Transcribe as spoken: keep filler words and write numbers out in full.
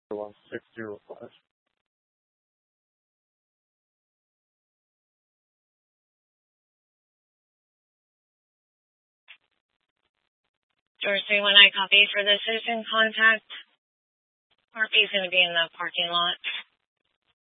one six zero five. George three one nine copy for the citizen contact. R P is going to be in the parking lot.